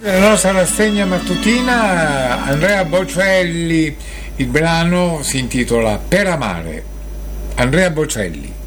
La nostra rassegna mattutina, Andrea Bocelli, il brano si intitola Per amare. Andrea Bocelli.